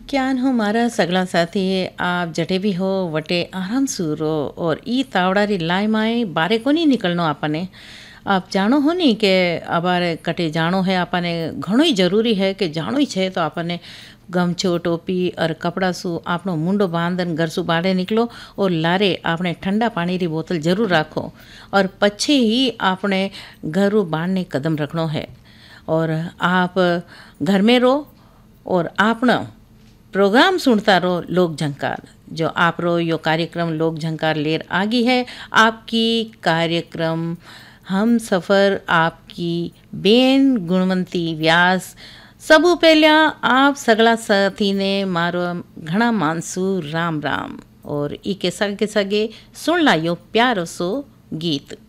Cyan હું મારા સગલા સાથી आप जटे भी हो वटे आराम सूरो और ई तावड़ारी लाई माए बारे को नहीं निकलनो आपने आप जानो हो नहीं के अबारे कटे जानो है आपने घणो ही जरूरी है कि जानो ही छे तो आपने गमछो टोपी और कपड़ा सु आपनो मुंडो बांधन घर सु बाहर निकलो और लारे आपने ठंडा पानी री बोतल जरूर राखो और पछे ही आपने घरू बाहर कदम रखनो है। और आप घर में रहो और आपना प्रोग्राम सुनता रहो लोक झंकार। जो आप रो यो कार्यक्रम लोक झंकार लेर आगी है आपकी कार्यक्रम हम सफ़र आपकी बेन गुणवंती व्यास। सबू पहलिया आप सगला साथी ने मारो घना मानसू राम राम और ई के सगे सगे सुन लायो प्यारो सो गीत।